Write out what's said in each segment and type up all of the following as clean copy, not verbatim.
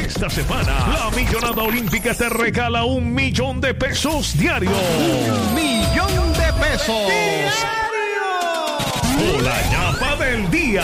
Esta semana, la Millonada Olímpica te regala $1.000.000 diario. $1.000.000 ¡Diario! O la ñapa del día.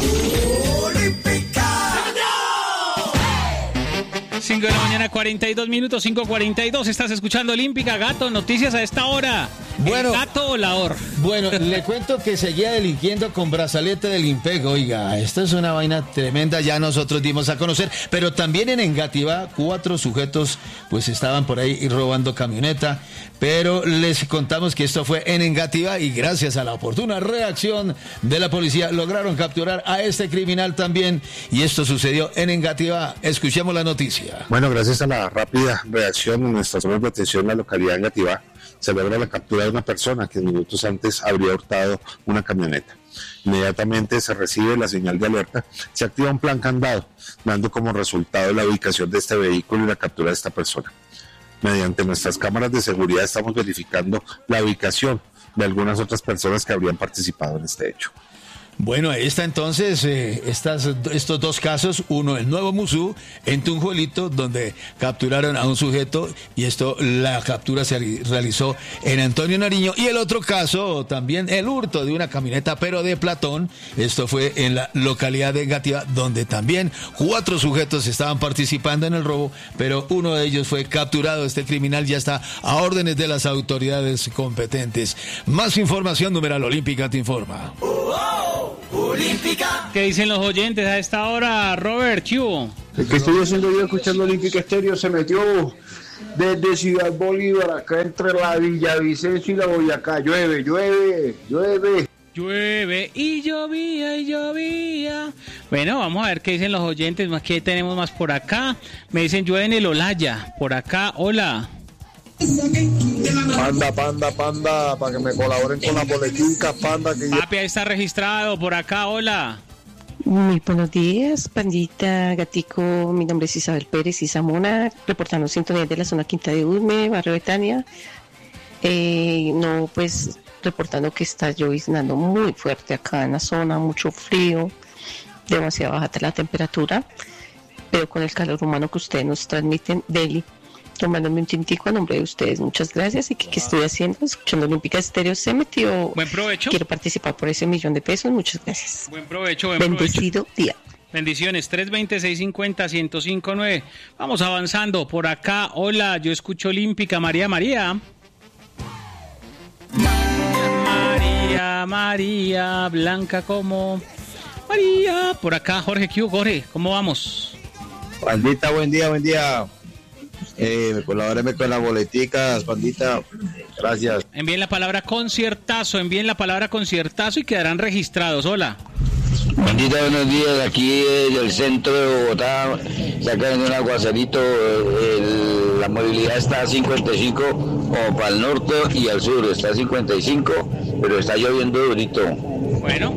5 de la mañana, 42 minutos, 5:42. Estás escuchando Olímpica. Gato, noticias a esta hora. Bueno, ¿El gato volador? Bueno, le cuento que seguía delinquiendo con brazalete del IMPEC. Oiga, esta es una vaina tremenda, ya nosotros dimos a conocer. Pero también en Engativá, 4 sujetos pues estaban por ahí robando camioneta. Pero les contamos que esto fue en Engativá y gracias a la oportuna reacción de la policía lograron capturar a este criminal también. Y esto sucedió en Engativá. Escuchemos la noticia. Bueno, gracias a la rápida reacción en nuestra zona de protección en la localidad de Engativá, se logra la captura de una persona que minutos antes habría hurtado una camioneta. Inmediatamente se recibe la señal de alerta, se activa un plan candado, dando como resultado la ubicación de este vehículo y la captura de esta persona. Mediante nuestras cámaras de seguridad estamos verificando la ubicación de algunas otras personas que habrían participado en este hecho. Bueno, ahí está entonces estos dos casos, uno en Nuevo Musú, en Tunjuelito, donde capturaron a un sujeto y la captura se realizó en Antonio Nariño, y el otro caso también el hurto de una camioneta pero de Platón, esto fue en la localidad de Engativá, donde también 4 sujetos estaban participando en el robo, pero uno de ellos fue capturado. Este criminal ya está a órdenes de las autoridades competentes. Más información, Numeral Olímpica te informa. Olímpica. ¿Qué dicen los oyentes a esta hora, Robert? ¿Qué hubo? El que estoy haciendo yo escuchando Olímpica Estéreo se metió desde Ciudad Bolívar, acá entre la Villavicencio y la Boyacá. Llueve y llovía. Bueno, vamos a ver qué dicen los oyentes. ¿Qué tenemos más por acá? Me dicen llueve en el Olaya. Por acá, hola. Panda, para que me colaboren con las boleticas, panda. Papi, ahí está registrado, por acá, hola. Muy buenos días, pandita, gatico. Mi nombre es Isabel Pérez Isamona, reportando sintonía de la zona Quinta de Usme, barrio Betania. Reportando que está lloviznando muy fuerte acá en la zona, mucho frío, demasiado baja la temperatura, pero con el calor humano que ustedes nos transmiten daily. Tomándome un tintico a nombre de ustedes, muchas gracias. ¿Y qué estoy haciendo? Escuchando Olímpica Estéreo, se metió. Buen provecho. Quiero participar por ese $1.000.000, muchas gracias. Buen provecho, Bendecido día. Bendiciones, 320-650-1059. Vamos avanzando por acá. Hola, yo escucho Olímpica. María. María, blanca como María. Por acá, Jorge, ¿cómo vamos? Pandita, buen día. Colabóreme con las boleticas, pandita. Gracias. Envíen la palabra conciertazo y quedarán registrados. Hola. Pandita, buenos días. Aquí del centro de Bogotá está cayendo un aguacerito. La movilidad está a 55 como para el norte y al sur está a 55, pero está lloviendo durito. Bueno.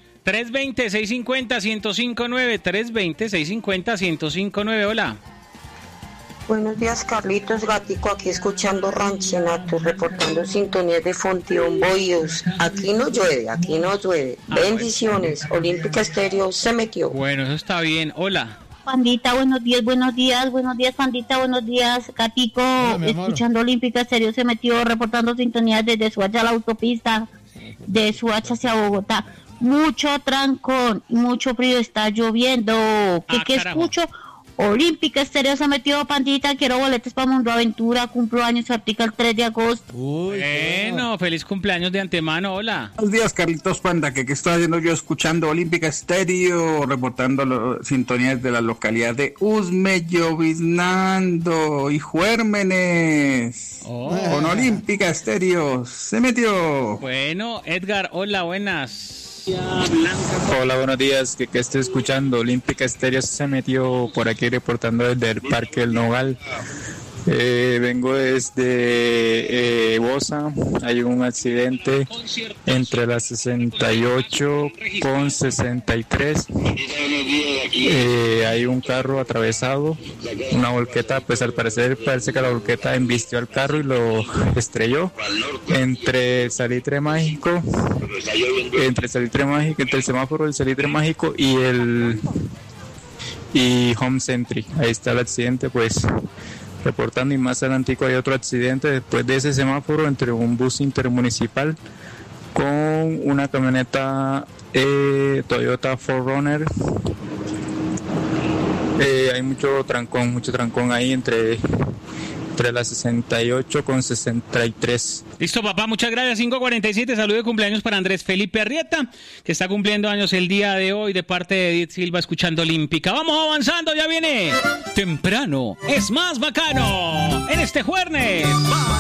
320-650-1059. 320-650-1059. Hola. Buenos días, Carlitos, gatico, aquí escuchando Ranchenato, reportando sintonías de Fontión Boyos. Aquí no llueve. Bendiciones, bueno. Olímpica Estéreo se metió. Bueno, eso está bien. Hola. Pandita, buenos días, pandita, buenos días, gatico, escuchando Olímpica Estéreo se metió, reportando sintonías desde Suacha a la autopista, de Suacha hacia Bogotá. Mucho trancón, mucho frío, está lloviendo. ¿Qué escucho? Olímpica Estéreo se metió, pandita, quiero boletos para Mundo Aventura, cumplo años, artica el 3 de agosto. Bueno, feliz cumpleaños de antemano, hola. Buenos días, Carlitos Panda, ¿qué estoy haciendo yo escuchando Olímpica Estéreo, reportando sintonías de la localidad de Usme, lloviznando y Juérmenes. Con Olímpica Estéreo se metió. Bueno, Edgar, hola, buenas. Hola, buenos días, que estoy escuchando Olímpica Estéreo se metió por aquí reportando desde el Parque del Nogal. Vengo desde Bosa, hay un accidente entre la 68 con 63, hay un carro atravesado, una volqueta, pues al parecer parece que la volqueta embistió al carro y lo estrelló entre el Salitre Mágico, entre el semáforo del Salitre Mágico y y Home Century. Ahí está el accidente, pues reportando, y más adelantico hay otro accidente después de ese semáforo entre un bus intermunicipal con una camioneta Toyota 4Runner. Hay mucho trancón ahí entre la 68 con 63. Listo, papá, muchas gracias. 5:47, saludo de cumpleaños para Andrés Felipe Arrieta, que está cumpliendo años el día de hoy, de parte de Edith Silva, escuchando Olímpica. Vamos avanzando, ya viene Temprano es más bacano en este jueves.